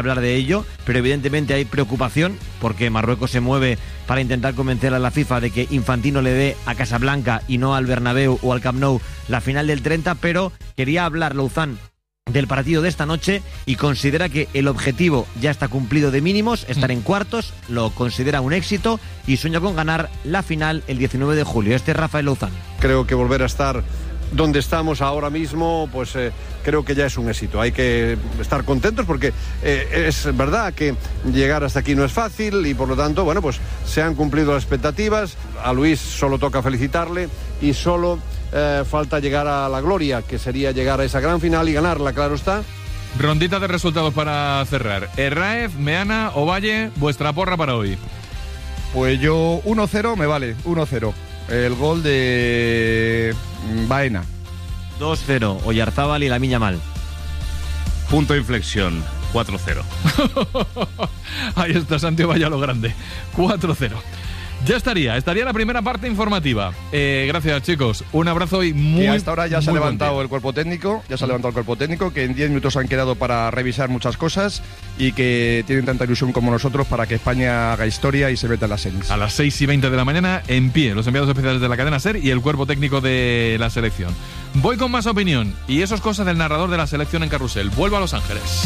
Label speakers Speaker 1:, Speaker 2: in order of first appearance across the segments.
Speaker 1: hablar de ello, pero evidentemente hay preocupación porque Marruecos se mueve para intentar convencer a la FIFA de que Infantino le dé a Casablanca y no al Bernabéu o al Camp Nou la final del 30, pero quería hablar Louzán del partido de esta noche y considera que el objetivo ya está cumplido de mínimos, estar en cuartos, lo considera un éxito y sueña con ganar la final el 19 de julio. Este es Rafael Louzán.
Speaker 2: Creo que volver a estar donde estamos ahora mismo, pues creo que ya es un éxito. Hay que estar contentos porque es verdad que llegar hasta aquí no es fácil y por lo tanto, bueno, pues se han cumplido las expectativas. A Luis solo toca felicitarle y solo falta llegar a la gloria, que sería llegar a esa gran final y ganarla, claro está.
Speaker 3: Rondita de resultados para cerrar. Herráez, Meana, Ovalle, vuestra porra para hoy.
Speaker 4: Pues yo 1-0 me vale, 1-0. El gol de Baena.
Speaker 1: 2-0, Oyarzábal y Lamine Yamal.
Speaker 5: Punto de inflexión, 4-0.
Speaker 3: Ahí está Santiago Valla lo grande, 4-0. Ya estaría la primera parte informativa. Gracias, chicos. Un abrazo y muy...
Speaker 4: Y a esta hora ya se ha levantado el cuerpo técnico, que en 10 minutos han quedado para revisar muchas cosas y que tienen tanta ilusión como nosotros para que España haga historia y se meta en las semis.
Speaker 3: A las 6:20 de la mañana, en pie, los enviados especiales de la cadena SER y el cuerpo técnico de la selección. Voy con más opinión y eso es cosa del narrador de la selección en Carrusel. Vuelvo a Los Ángeles.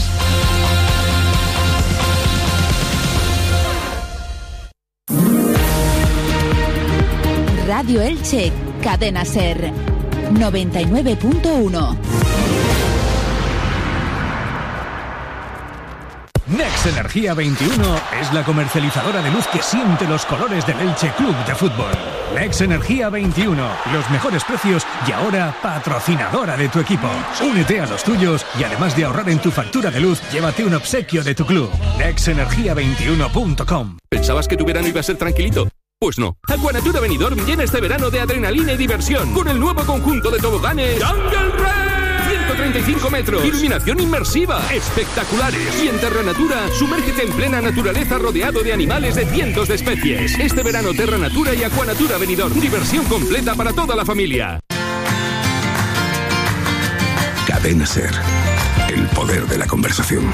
Speaker 6: Radio Elche, Cadena SER, 99.1.
Speaker 7: Nex Energía 21 es la comercializadora de luz que siente los colores del Elche Club de Fútbol. Nex Energía 21, los mejores precios y ahora patrocinadora de tu equipo. Únete a los tuyos y además de ahorrar en tu factura de luz, llévate un obsequio de tu club. nexenergia21.com.
Speaker 8: ¿Pensabas que tu verano iba a ser tranquilito? Pues no. Aquanatura Benidorm llena este verano de adrenalina y diversión con el nuevo conjunto de toboganes Jungle Race. 135 metros, iluminación inmersiva, espectaculares. Y en Terra Natura, sumérgete en plena naturaleza rodeado de animales de cientos de especies. Este verano Terra Natura y Aquanatura Benidorm. Diversión completa para toda la familia.
Speaker 9: Cadena SER. El poder de la conversación.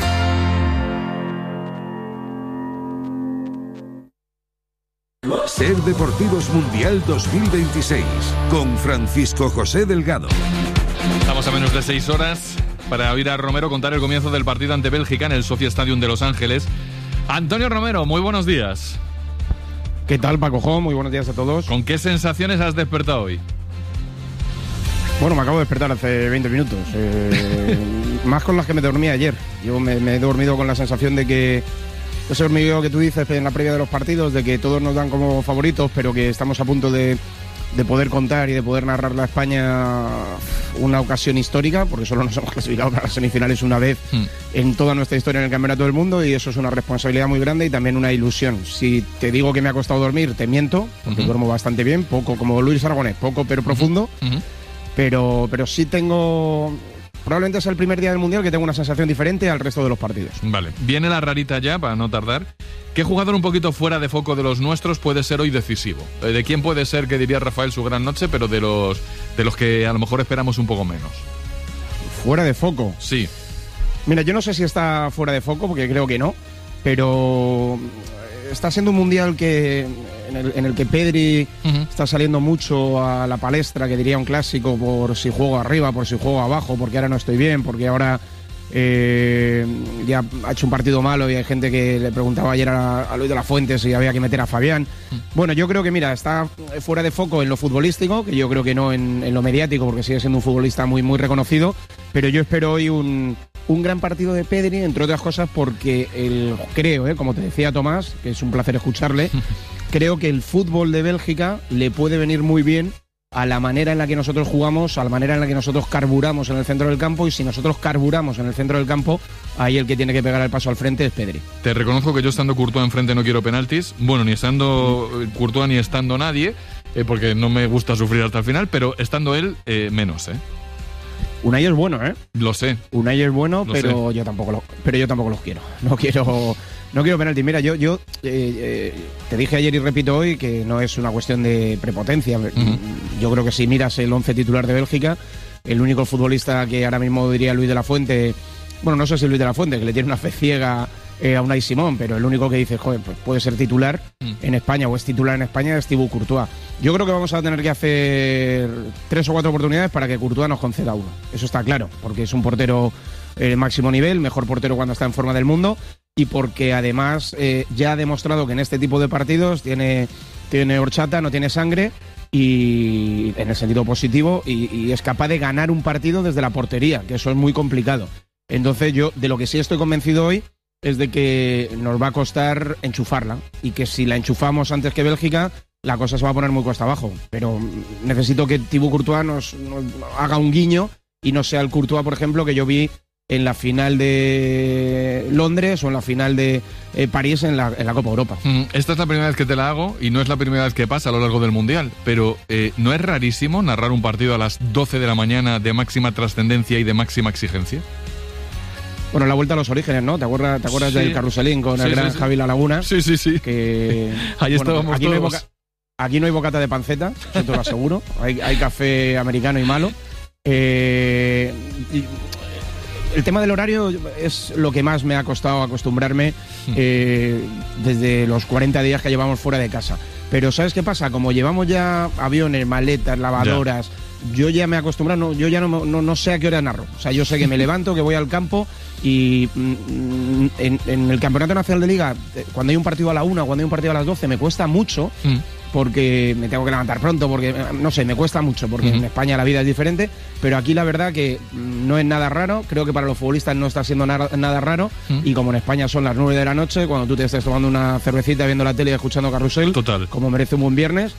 Speaker 10: SER Deportivos Mundial 2026 con Francisco José Delgado.
Speaker 3: Estamos a menos de 6 horas para oír a Romero contar el comienzo del partido ante Bélgica en el Sophia Stadium de Los Ángeles. Antonio Romero, muy buenos días.
Speaker 11: ¿Qué tal, Paco Jón? Muy buenos días a todos.
Speaker 3: ¿Con qué sensaciones has despertado hoy?
Speaker 11: Bueno, me acabo de despertar hace 20 minutos. Más con las que me dormí ayer. Yo me he dormido con la sensación de que ese hormigueo que tú dices en la previa de los partidos, de que todos nos dan como favoritos, pero que estamos a punto de poder contar y de poder narrarle a España una ocasión histórica, porque solo nos hemos clasificado para las semifinales una vez en toda nuestra historia en el Campeonato del Mundo, y eso es una responsabilidad muy grande y también una ilusión. Si te digo que me ha costado dormir, te miento, porque duermo bastante bien, poco, como Luis Aragonés, poco pero profundo, pero sí tengo... Probablemente es el primer día del Mundial que tengo una sensación diferente al resto de los partidos.
Speaker 3: Vale, viene la rarita ya, para no tardar. ¿Qué jugador un poquito fuera de foco de los nuestros puede ser hoy decisivo? ¿De quién puede ser, que diría Rafael, su gran noche, pero de los que a lo mejor esperamos un poco menos?
Speaker 11: ¿Fuera de foco?
Speaker 3: Sí.
Speaker 11: Mira, yo no sé si está fuera de foco, porque creo que no, pero está siendo un Mundial en el que Pedri está saliendo mucho a la palestra, que diría un clásico, por si juego arriba, por si juego abajo, porque ahora no estoy bien, porque ahora ya ha hecho un partido malo y hay gente que le preguntaba ayer a Luis de la Fuente si había que meter a Fabián. Bueno, yo creo que, mira, está fuera de foco en lo futbolístico, que yo creo que no en lo mediático, porque sigue siendo un futbolista muy, muy reconocido, pero yo espero hoy un gran partido de Pedri, entre otras cosas porque creo, como te decía Tomás, que es un placer escucharle, creo que el fútbol de Bélgica le puede venir muy bien a la manera en la que nosotros jugamos, a la manera en la que nosotros carburamos en el centro del campo, y si nosotros carburamos en el centro del campo, ahí el que tiene que pegar el paso al frente es Pedri.
Speaker 3: Te reconozco que yo estando Courtois enfrente no quiero penaltis, bueno, ni estando Courtois ni estando nadie, porque no me gusta sufrir hasta el final, pero estando él, menos,
Speaker 11: Unai es bueno,
Speaker 3: Lo sé.
Speaker 11: Unai es bueno, pero yo tampoco los quiero. No quiero penalti. Mira, yo te dije ayer y repito hoy que no es una cuestión de prepotencia. Yo creo que si miras el 11 titular de Bélgica, el único futbolista que ahora mismo diría Luis de la Fuente bueno, no sé si Luis de la Fuente, que le tiene una fe ciega a Unai Simón, pero el único que dice, joder, pues puede ser titular en España o es titular en España es Thibaut Courtois. Yo creo que vamos a tener que hacer 3 o 4 oportunidades para que Courtois nos conceda uno. Eso está claro, porque es un portero máximo nivel, mejor portero cuando está en forma del mundo, y porque además ya ha demostrado que en este tipo de partidos tiene horchata, no tiene sangre, y en el sentido positivo, y es capaz de ganar un partido desde la portería, que eso es muy complicado. Entonces yo de lo que sí estoy convencido hoy es de que nos va a costar enchufarla, y que si la enchufamos antes que Bélgica, la cosa se va a poner muy cuesta abajo. Pero necesito que Thibaut Courtois nos haga un guiño y no sea el Courtois, por ejemplo, que yo vi en la final de Londres o en la final de París en la Copa Europa.
Speaker 3: Esta es la primera vez que te la hago y no es la primera vez que pasa a lo largo del Mundial, pero ¿no es rarísimo narrar un partido a las 12 de la mañana de máxima trascendencia y de máxima exigencia?
Speaker 11: Bueno, la vuelta a los orígenes, ¿no? ¿Te acuerdas sí. del Carruselín con el gran Javi La Laguna?
Speaker 3: Sí.
Speaker 11: Que,
Speaker 3: ahí estábamos todos.
Speaker 11: Aquí no hay bocata de panceta, eso te lo aseguro. Hay café americano y malo. El tema del horario es lo que más me ha costado acostumbrarme desde los 40 días que llevamos fuera de casa. Pero ¿sabes qué pasa? Como llevamos ya aviones, maletas, lavadoras, yo ya me he acostumbrado, yo ya no sé a qué hora narro. O sea, yo sé que me levanto, que voy al campo, y en el Campeonato Nacional de Liga, cuando hay un partido a la 1, cuando hay un partido a las 12, me cuesta mucho, porque me tengo que levantar pronto, porque, no sé, me cuesta mucho, porque en España la vida es diferente, pero aquí la verdad que no es nada raro, creo que para los futbolistas no está siendo nada raro, y como en España son las 9 de la noche, cuando tú te estés tomando una cervecita, viendo la tele y escuchando Carrusel,
Speaker 3: total,
Speaker 11: como merece un buen viernes,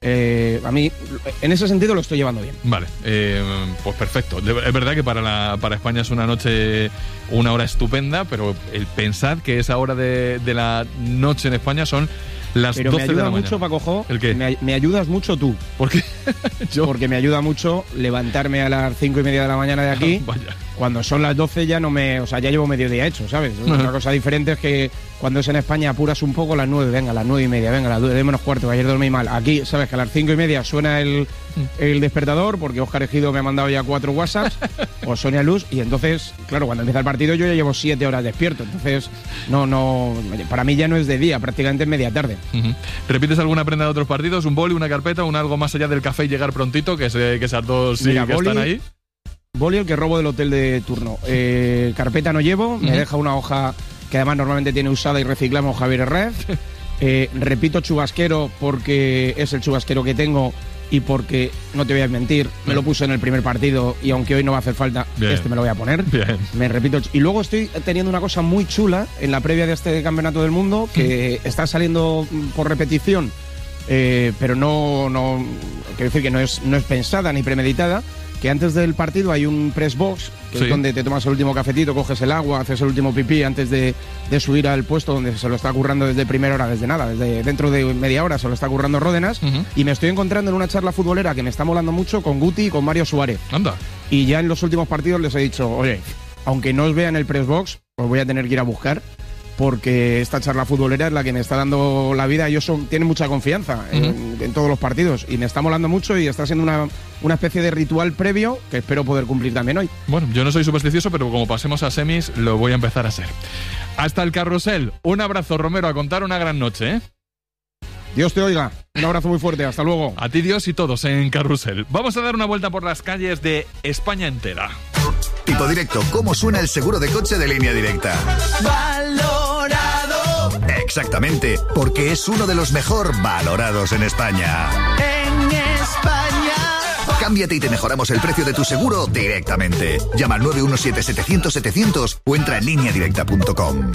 Speaker 11: a mí, en ese sentido, lo estoy llevando bien.
Speaker 3: Vale, pues perfecto. Es verdad que para España es una noche, una hora estupenda, pero pensad que esa hora de la noche en España son las 12 de la mañana. Pero me ayuda
Speaker 11: mucho, Paco,
Speaker 3: ¿el qué?
Speaker 11: Me ayudas mucho tú.
Speaker 3: ¿Por qué?
Speaker 11: Porque me ayuda mucho levantarme a las 5:30 de la mañana de aquí.
Speaker 3: Vaya.
Speaker 11: Cuando son las 12 ya ya llevo mediodía hecho, ¿sabes? Una cosa diferente es que cuando es en España apuras un poco, las 9, venga, las 9:30, venga, las 10 menos cuarto, que ayer dormí mal. Aquí, ¿sabes? Que a las 5:30 suena el despertador, porque Óscar Ejido me ha mandado ya 4 WhatsApps, o Sonia Luz, y entonces, claro, cuando empieza el partido yo ya llevo 7 horas despierto. Entonces, no, para mí ya no es de día, prácticamente es media tarde.
Speaker 3: ¿Repites alguna prenda de otros partidos? ¿Un boli, una carpeta, un algo más allá del café y llegar prontito? Que esas dos sí. Mira, que boli, están ahí.
Speaker 11: Boli, el que robo del hotel de turno. Carpeta no llevo, me deja una hoja que además normalmente tiene usada y reciclamos Javier Herrez. Repito chubasquero porque es el chubasquero que tengo y porque, no te voy a mentir, me lo puse en el primer partido y aunque hoy no va a hacer falta, este me lo voy a poner. Me repito. Y luego estoy teniendo una cosa muy chula en la previa de este Campeonato del Mundo que está saliendo por repetición, pero no quiero decir que no es pensada ni premeditada. Que antes del partido hay un press box, que es donde te tomas el último cafetito, coges el agua, haces el último pipí antes de subir al puesto donde se lo está currando desde primera hora, desde dentro de media hora se lo está currando Ródenas, y me estoy encontrando en una charla futbolera que me está molando mucho con Guti y con Mario Suárez.
Speaker 3: Anda.
Speaker 11: Y ya en los últimos partidos les he dicho, oye, aunque no os vean el press box, os voy a tener que ir a buscar, porque esta charla futbolera es la que me está dando la vida. Ellos tienen mucha confianza en todos los partidos y me está molando mucho y está siendo una especie de ritual previo que espero poder cumplir también hoy.
Speaker 3: Bueno, yo no soy supersticioso, pero como pasemos a semis lo voy a empezar a ser. Hasta el Carrusel. Un abrazo, Romero, a contar una gran noche, ¿eh?
Speaker 11: Dios te oiga. Un abrazo muy fuerte. Hasta luego.
Speaker 3: A ti, Dios, y todos en Carrusel. Vamos a dar una vuelta por las calles de España entera.
Speaker 12: Tipo directo, ¿cómo suena el seguro de coche de Línea Directa?
Speaker 13: Valorado.
Speaker 12: Exactamente, porque es uno de los mejor valorados en España.
Speaker 13: En España.
Speaker 12: Cámbiate y te mejoramos el precio de tu seguro directamente. Llama al 917-700-700 o entra en lineadirecta.com.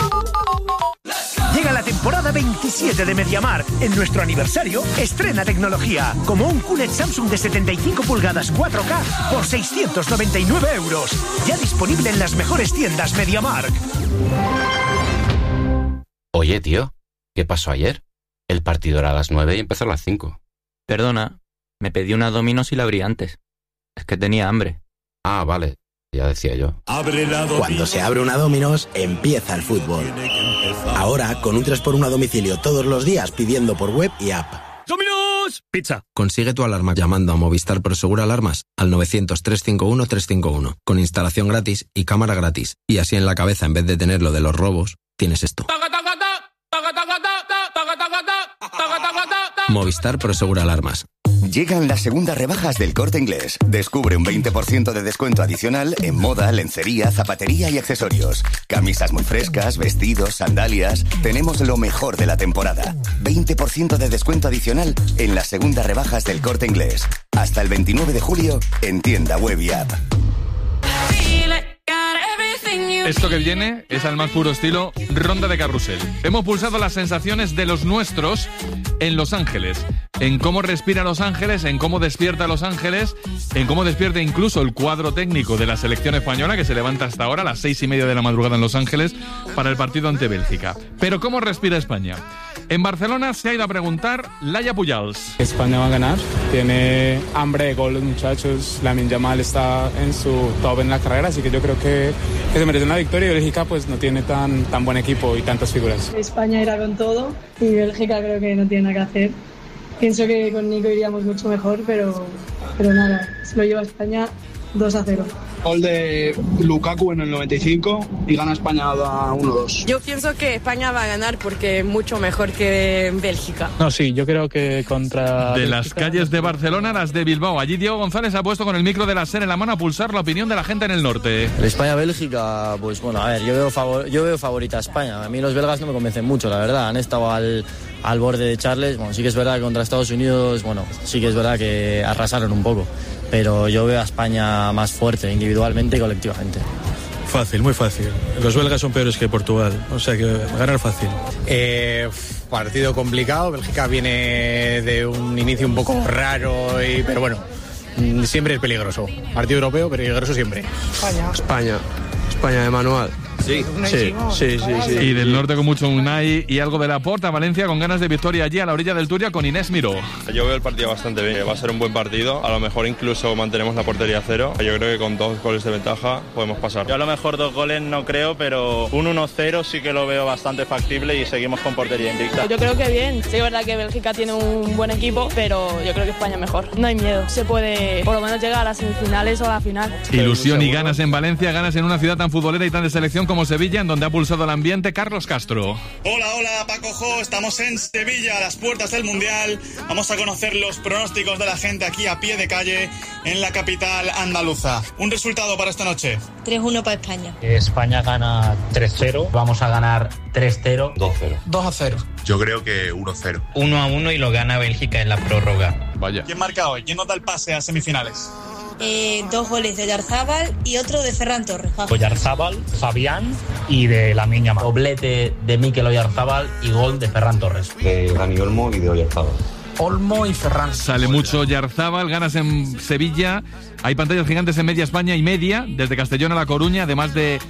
Speaker 14: Llega la temporada 27 de MediaMarkt. En nuestro aniversario, estrena tecnología, como un QLED Samsung de 75 pulgadas 4K por 699 €. Ya disponible en las mejores tiendas MediaMarkt.
Speaker 15: Oye, tío, ¿qué pasó ayer? El partido era a las 9 y empezó a las 5.
Speaker 16: Perdona, me pedí una Domino's y la abrí antes. Es que tenía hambre.
Speaker 15: Ah, vale, ya decía yo.
Speaker 17: Cuando se abre una Domino's, empieza el fútbol. Ahora, con un 3x1 a domicilio todos los días pidiendo por web y app.
Speaker 14: ¡Domino's!
Speaker 18: ¡Vamos! ¡Pizza!
Speaker 17: Consigue tu alarma llamando a Movistar Prosegur Alarmas al 900-351-351, con instalación gratis y cámara gratis. Y así en la cabeza, en vez de tener lo de los robos, tienes esto. Movistar Prosegur Alarmas.
Speaker 19: Llegan las segundas rebajas del Corte Inglés. Descubre un 20% de descuento adicional en moda, lencería, zapatería y accesorios. Camisas muy frescas, vestidos, sandalias. Tenemos lo mejor de la temporada. 20% de descuento adicional en las segundas rebajas del Corte Inglés. Hasta el 29 de julio en tienda web y app.
Speaker 3: Esto que viene es al más puro estilo Ronda de Carrusel. Hemos pulsado las sensaciones de los nuestros en Los Ángeles, en cómo respira Los Ángeles, en cómo despierta Los Ángeles, en cómo despierta incluso el cuadro técnico de la selección española, que se levanta hasta ahora a las 6:30 de la madrugada en Los Ángeles para el partido ante Bélgica. Pero ¿cómo respira España? En Barcelona se ha ido a preguntar Laia Pujals.
Speaker 20: España va a ganar, tiene hambre de gol los muchachos, Lamine Yamal está en su top en la carrera, así que yo creo que se merece una victoria y Bélgica pues no tiene tan buen equipo y tantas figuras.
Speaker 21: España irá con todo y Bélgica creo que no tiene nada que hacer. Pienso que con Nico iríamos mucho mejor, pero nada, se lo lleva España 2-0.
Speaker 22: Gol de Lukaku en el 95 y gana España 1-2.
Speaker 23: Yo pienso que España va a ganar porque es mucho mejor que Bélgica.
Speaker 20: No, sí, yo creo que contra...
Speaker 3: De
Speaker 20: Bélgica,
Speaker 3: las calles de Barcelona, las de Bilbao. Allí Diego González ha puesto con el micro de la SER en la mano a pulsar la opinión de la gente en el norte.
Speaker 24: El España-Bélgica, pues bueno, a ver, yo veo favorita a España. A mí los belgas no me convencen mucho, la verdad. Han estado al borde de Charles. Bueno, sí que es verdad que contra Estados Unidos, bueno, sí que es verdad que arrasaron un poco. Pero yo veo a España más fuerte, individualmente y colectivamente.
Speaker 25: Fácil, muy fácil. Los belgas son peores que Portugal, o sea que ganar fácil.
Speaker 26: Partido complicado, Bélgica viene de un inicio un poco raro, pero bueno, siempre es peligroso. Partido europeo, peligroso siempre. España de manual.
Speaker 3: Sí. Y del norte con mucho Unai y algo de Laporta. Valencia con ganas de victoria allí a la orilla del Turia con Inés Miró.
Speaker 27: Yo veo el partido bastante bien, va a ser un buen partido. A lo mejor incluso mantenemos la portería 0. Yo creo que con 2 goles de ventaja podemos pasar.
Speaker 28: Yo a lo mejor 2 goles no creo, pero un 1-0 sí que lo veo bastante factible y seguimos con portería invicta.
Speaker 23: Yo creo que bien. Sí, es verdad que Bélgica tiene un buen equipo, pero yo creo que España mejor. No hay miedo. Se puede por lo menos llegar a las semifinales o a la final.
Speaker 3: Ilusión y ganas en Valencia, ganas en una ciudad tan futbolera y tan de selección como Sevilla, en donde ha pulsado el ambiente Carlos Castro.
Speaker 29: Hola, Paco Jo, estamos en Sevilla, a las puertas del Mundial. Vamos a conocer los pronósticos de la gente aquí a pie de calle en la capital andaluza. Un resultado para esta noche.
Speaker 23: 3-1 para España.
Speaker 30: España gana 3-0, vamos a ganar 3-0.
Speaker 29: 2-0.
Speaker 22: 2-0.
Speaker 29: Yo creo que 1-0.
Speaker 30: 1-1 y lo gana Bélgica en la prórroga.
Speaker 3: Vaya.
Speaker 29: ¿Quién marca hoy? ¿Quién nos da el pase a semifinales?
Speaker 23: 2 goles de Oyarzábal y otro de Ferran Torres.
Speaker 30: Oyarzábal, Fabián y de Lamine Yamal. Doblete de Mikel Oyarzábal y gol de Ferran Torres.
Speaker 27: De Dani Olmo y de Oyarzábal.
Speaker 22: Olmo y Ferran.
Speaker 3: Sale mucho Oyarzábal, ganas en Sevilla. Hay pantallas gigantes en media España y media, desde Castellón a La Coruña, además de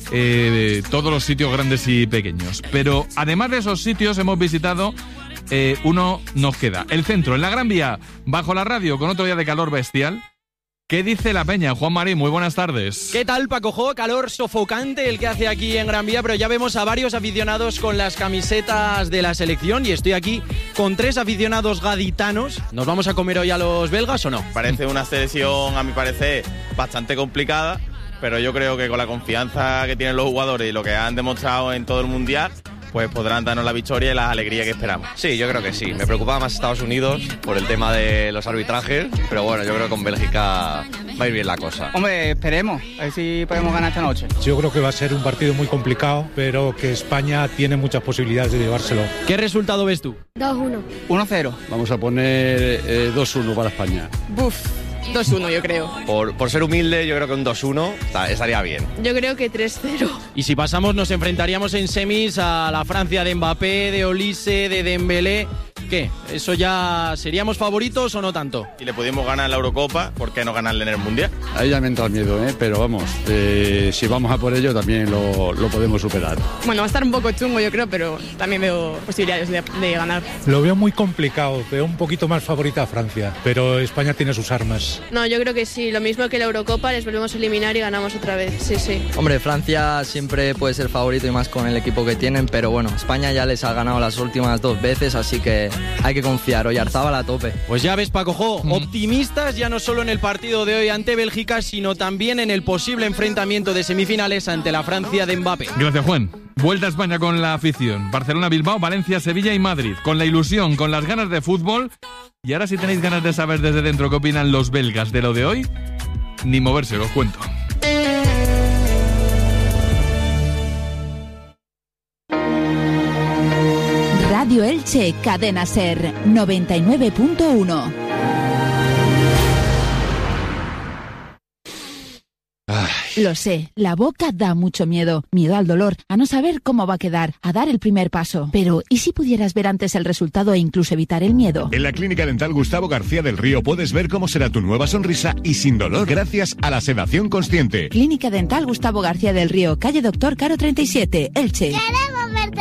Speaker 3: todos los sitios grandes y pequeños. Pero además de esos sitios hemos visitado... uno nos queda. El centro, en la Gran Vía, bajo la radio, con otro día de calor bestial. ¿Qué dice la peña? Juan Marín, muy buenas tardes.
Speaker 31: ¿Qué tal, Paco Jo? Calor sofocante el que hace aquí en Gran Vía, pero ya vemos a varios aficionados con las camisetas de la selección y estoy aquí con 3 aficionados gaditanos. ¿Nos vamos a comer hoy a los belgas o no?
Speaker 28: Parece una selección, a mi parecer, bastante complicada, pero yo creo que con la confianza que tienen los jugadores y lo que han demostrado en todo el Mundial, pues podrán darnos la victoria y la alegría que esperamos.
Speaker 32: Sí, yo creo que sí. Me preocupaba más Estados Unidos por el tema de los arbitrajes, pero bueno, yo creo que con Bélgica va a ir bien la cosa.
Speaker 22: Hombre, esperemos, a ver si podemos ganar esta noche.
Speaker 25: Yo creo que va a ser un partido muy complicado, pero que España tiene muchas posibilidades de llevárselo.
Speaker 31: ¿Qué resultado ves tú?
Speaker 23: 2-1.
Speaker 22: 1-0.
Speaker 27: Vamos a poner 2-1 para España.
Speaker 23: 2-1 yo creo.
Speaker 32: Por ser humilde, yo creo que un 2-1 estaría bien.
Speaker 23: Yo creo que 3-0.
Speaker 31: Y si pasamos nos enfrentaríamos en semis a la Francia de Mbappé, de Olise, de Dembélé. ¿Qué? ¿Eso ya seríamos favoritos o no tanto?
Speaker 28: Si le pudimos ganar la Eurocopa, ¿por qué no ganarle en el Mundial?
Speaker 27: Ahí ya me entra el miedo, pero vamos, si vamos a por ello también lo podemos superar.
Speaker 23: Bueno, va a estar un poco chungo yo creo, pero también veo posibilidades de ganar.
Speaker 25: Lo veo muy complicado, veo un poquito más favorita a Francia, pero España tiene sus armas.
Speaker 23: No, yo creo que sí, lo mismo que la Eurocopa, les volvemos a eliminar y ganamos otra vez, sí.
Speaker 24: Hombre, Francia siempre puede ser favorito y más con el equipo que tienen, pero bueno, España ya les ha ganado las últimas 2 veces, así que
Speaker 31: hay que confiar. Oyarzábal a tope. Pues ya ves, Paco, optimistas ya no solo en el partido de hoy ante Bélgica, sino también en el posible enfrentamiento de semifinales ante la Francia de Mbappé.
Speaker 3: Gracias, Juan. Vuelta a España con la afición. Barcelona, Bilbao, Valencia, Sevilla y Madrid. Con la ilusión, con las ganas de fútbol. Y ahora, si tenéis ganas de saber desde dentro qué opinan los belgas de lo de hoy, ni moverse, os cuento.
Speaker 1: Radio Elche, Cadena Ser, 99.1. Lo sé, la boca da mucho miedo. Miedo al dolor, a no saber cómo va a quedar, a dar el primer paso. Pero, ¿y si pudieras ver antes el resultado e incluso evitar el miedo?
Speaker 2: En la Clínica Dental Gustavo García del Río puedes ver cómo será tu nueva sonrisa y sin dolor gracias a la sedación consciente.
Speaker 1: Clínica Dental Gustavo García del Río, calle Doctor Caro 37, Elche.
Speaker 4: ¡Queremos verte